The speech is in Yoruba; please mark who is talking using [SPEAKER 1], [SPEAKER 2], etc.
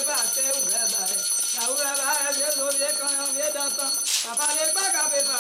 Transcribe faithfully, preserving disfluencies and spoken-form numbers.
[SPEAKER 1] ba se ura ba e. Na ura ba e se so ye kan yo ye dan kan. Papa le ba ka be ba